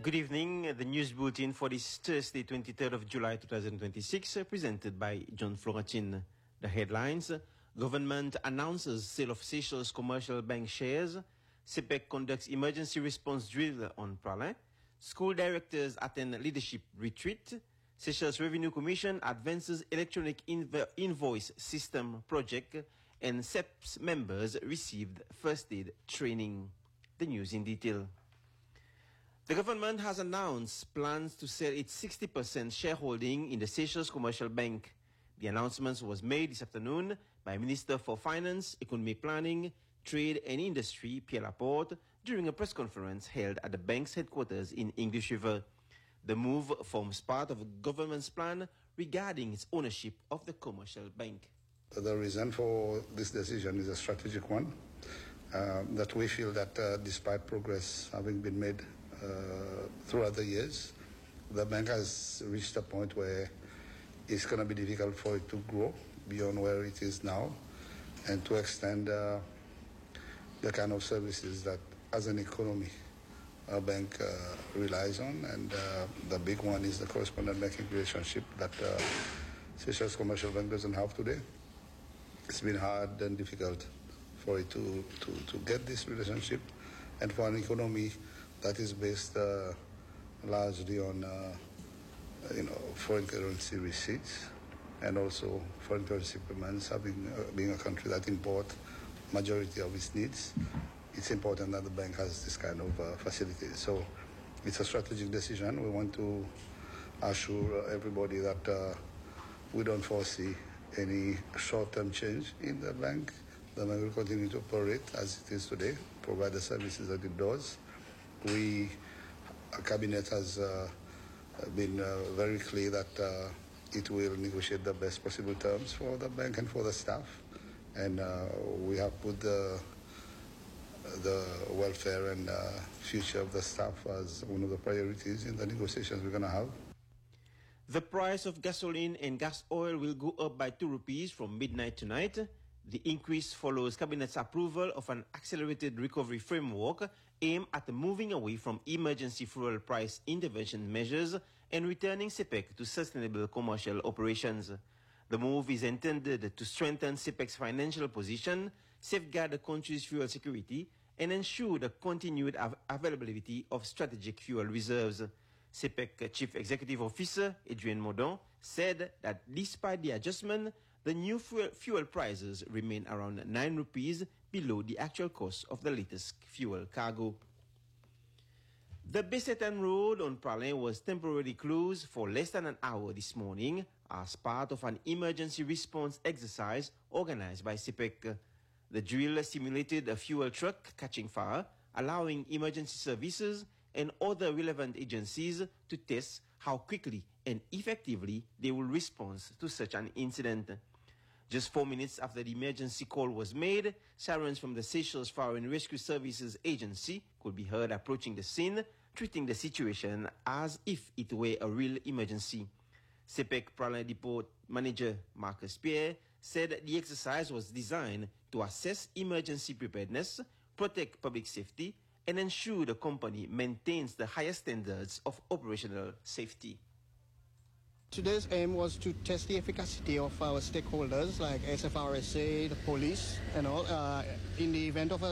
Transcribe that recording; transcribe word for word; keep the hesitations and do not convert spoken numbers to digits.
Good evening. The news bulletin for this Thursday, twenty-third of July two thousand twenty-six, uh, presented by John Florentin. The headlines: Government announces sale of Seychelles commercial bank shares. S E P E C conducts emergency response drill on Praslin. School directors attend leadership retreat. Seychelles Revenue Commission advances electronic inv invoice system project. And S E P S members received first aid training. The news in detail. The government has announced plans to sell its sixty percent shareholding in the Seychelles Commercial Bank. The announcement was made this afternoon by Minister for Finance, Economic Planning, Trade and Industry, Pierre Laporte, during a press conference held at the bank's headquarters in English River. The move forms part of the government's plan regarding its ownership of the commercial bank. The reason for this decision is a strategic one, uh, that we feel that uh, despite progress having been made Uh, throughout the years, the bank has reached a point where it's going to be difficult for it to grow beyond where it is now and to extend uh, the kind of services that as an economy a bank uh, relies on, and uh, the big one is the correspondent banking relationship that uh, Seychelles Commercial Bank doesn't have today. It's been hard and difficult for it to, to, to get this relationship, and for an economy that is based uh, largely on, uh, you know, foreign currency receipts and also foreign currency payments. Having uh, being a country that imports majority of its needs, it's important that the bank has this kind of uh, facility. So it's a strategic decision. We want to assure everybody that uh, we don't foresee any short-term change in the bank. The bank will continue to operate as it is today, provide the services that it does. We, our cabinet has uh, been uh, very clear that uh, it will negotiate the best possible terms for the bank and for the staff, and uh, we have put the the welfare and uh, future of the staff as one of the priorities in the negotiations we're going to have. The price of gasoline and gas oil will go up by two rupees from midnight tonight. The increase follows Cabinet's approval of an accelerated recovery framework aimed at moving away from emergency fuel price intervention measures and returning S E P E C to sustainable commercial operations. The move is intended to strengthen S E P E C's financial position, safeguard the country's fuel security, and ensure the continued av availability of strategic fuel reserves. S E P E C Chief Executive Officer Adrien Modon said that despite the adjustment, the new fuel, fuel prices remain around nine rupees below the actual cost of the latest fuel cargo. The Bessetan Road on Praslin was temporarily closed for less than an hour this morning as part of an emergency response exercise organized by S E P E C. The drill simulated a fuel truck catching fire, allowing emergency services and other relevant agencies to test how quickly and effectively they will respond to such an incident. Just four minutes after the emergency call was made, sirens from the Seychelles Fire and Rescue Services Agency could be heard approaching the scene, treating the situation as if it were a real emergency. S E P E C Praslin Depot Manager Marcus Pierre said the exercise was designed to assess emergency preparedness, protect public safety, and ensure the company maintains the highest standards of operational safety. Today's aim was to test the efficacy of our stakeholders like S F R S A, the police, and all, uh, in the event of a